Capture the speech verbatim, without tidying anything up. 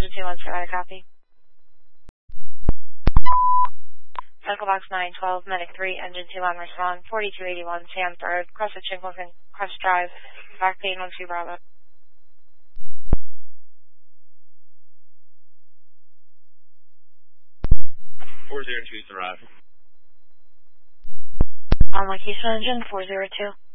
engine two one, Savannah, copy. Medical box nine twelve, medic three, engine two one, respond, forty-two eighty-one, Sands Road, Crest of Chinkleton, Crest Drive, back pain one two Bravo. four zero two is arrived. On location engine four zero two.